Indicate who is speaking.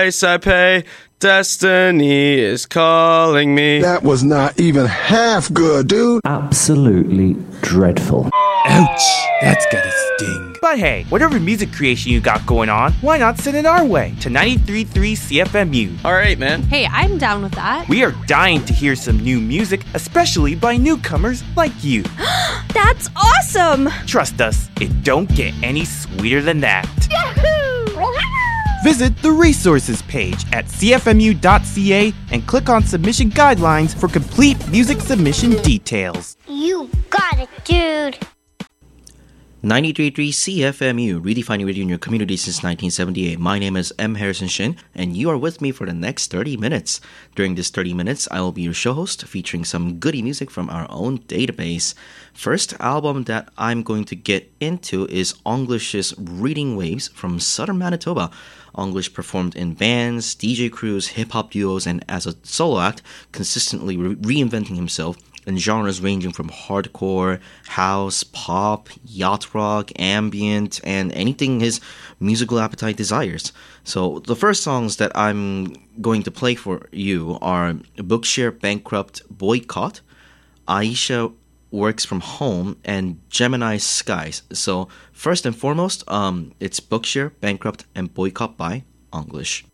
Speaker 1: price I pay. Destiny is calling me.
Speaker 2: That was not even half good, dude.
Speaker 3: Absolutely dreadful.
Speaker 4: Ouch, that's gotta sting.
Speaker 5: But hey, whatever music creation you got going on, why not send it our way to 93.3 CFMU?
Speaker 1: All right, man.
Speaker 6: Hey, I'm down with that.
Speaker 5: We are dying to hear some new music, especially by newcomers like you.
Speaker 6: That's awesome!
Speaker 5: Trust us, it don't get any sweeter than that.
Speaker 6: Yahoo!
Speaker 5: Visit the resources page at cfmu.ca and click on submission guidelines for complete music submission details.
Speaker 7: You got it, dude.
Speaker 8: 93.3 CFMU, redefining radio in your community since 1978. My name is M. Harrison Shin, and you are with me for the next 30 minutes. During this 30 minutes, I will be your show host, featuring some goody music from our own database. First album that I'm going to get into is English's Reading Waves from Southern Manitoba. English performed in bands, DJ crews, hip-hop duos, and as a solo act, consistently reinventing himself in genres ranging from hardcore, house, pop, yacht rock, ambient, and anything his musical appetite desires. So the first songs that I'm going to play for you are Bookshare Bankrupt Boycott, Aisha Works From Home, and Gemini Skies. So first and foremost, it's Bookshare Bankrupt and Boycott by English.